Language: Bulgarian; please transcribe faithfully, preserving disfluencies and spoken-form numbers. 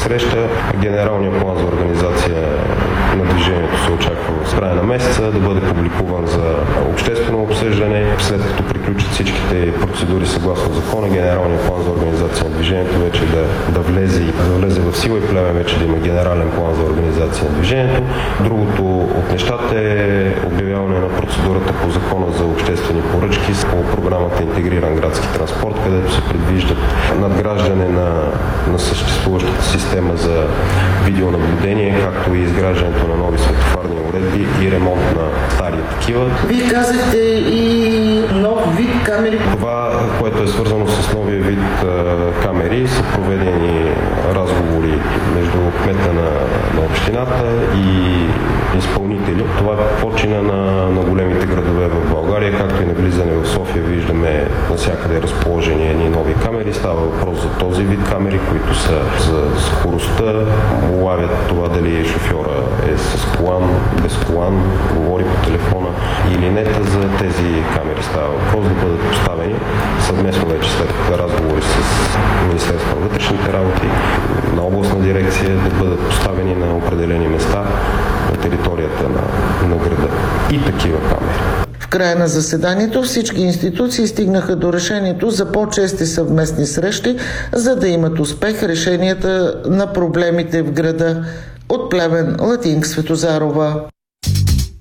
среща. Генералният план за организация на движението се очаква в края на месеца да бъде публикуван за обществено обсъждане. След като приключат всичките процедури съгласно закона, генералният план за организация на движението вече да, да, влезе, да влезе в сила и Плевен вече да има генерален план за организация на движението. Другото от нещата е обявяване на процедурата по закона за обществени поръчки по програмата Интегриран градски транспорт, където се предвиждат надграждане на, на съществуващата система за видеонаблюдение, както и изграждането на нови светофарни уредби и ремонт на стари такива. Вие казахте и нов вид камери. Това, което е свързано с новия вид а, камери, са проведени разговори между кмета на, на общината и изпълнители. Това почина на, на големите градове в България, както и на влизане в София виждаме навсякъде разположени едни нови камери. Става въпрос за този вид камери, които са за скоростта, улавят това дали шофьора е с колан, без колан, говори по телефона или не. За тези камери става въпрос да бъдат поставени съвместно вече след разговори с Министерството на вътрешните работи, на областна дирекция, да бъдат поставени на определени места на територията на, на града. И такива камери. В края на заседанието всички институции стигнаха до решението за по-чести съвместни срещи, за да имат успех решенията на проблемите в града. От Плевен, Латинка Светозарова.